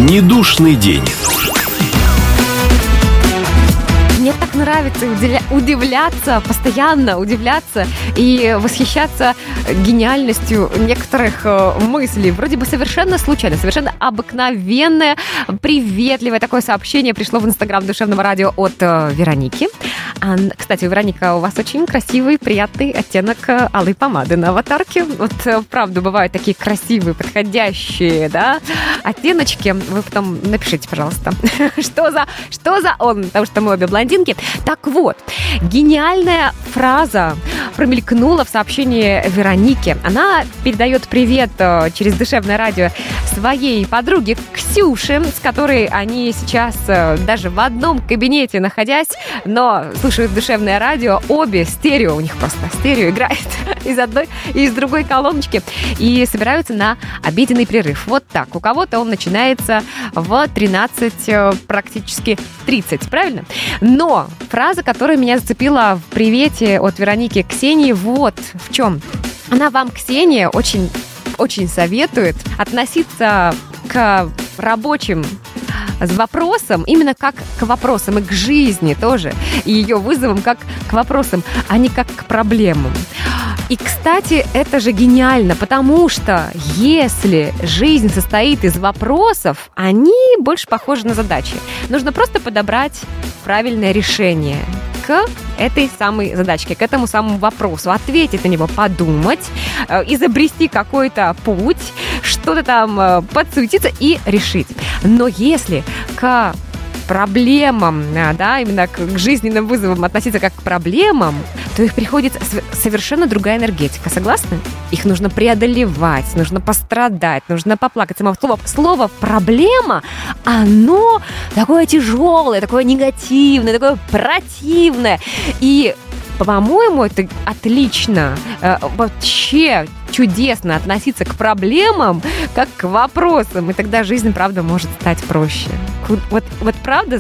Недушный день. Мне так нравится удивляться, постоянно удивляться и восхищаться гениальностью некоторых мыслей. Вроде бы совершенно случайно, совершенно обыкновенное, приветливое такое сообщение пришло в Инстаграм Душевного радио от Вероники. Кстати, Вероника, у вас очень красивый, приятный оттенок алой помады на аватарке. Вот, правда, бывают такие красивые, подходящие, да, оттеночки. Вы потом напишите, пожалуйста, что за он, потому что мы обе блондинки. Так вот, гениальная фраза промелькнула в сообщении Вероники. Она передает привет через Душевное радио своей подруге Ксюше, с которой они сейчас даже в одном кабинете находясь, но слушают Душевное радио, обе стерео, у них просто стерео играет из одной и из другой колоночки, и собираются на обеденный перерыв. Вот так. У кого-то он начинается в 13, практически 30, правильно? Но фраза, которая меня зацепила в привете от Вероники Ксении, вот в чем. Она вам, Ксения, очень, очень советует относиться к рабочим с вопросом, именно как к вопросам, и к жизни тоже, и ее вызовам как к вопросам, а не как к проблемам. И, кстати, это же гениально, потому что если жизнь состоит из вопросов, они больше похожи на задачи. Нужно просто подобрать правильное решение к этой самой задачке, к этому самому вопросу, ответить на него, подумать, изобрести какой-то путь, что-то там подсуетиться и решить. Но если к проблемам, да, именно к жизненным вызовам относиться как к проблемам, то их приходит совершенно другая энергетика. Согласны? Их нужно преодолевать, нужно пострадать, нужно поплакать. Само слово «проблема», оно такое тяжелое, такое негативное, такое противное. И, по-моему, это отлично, вообще чудесно относиться к проблемам как к вопросам, и тогда жизнь, правда, может стать проще. Вот правда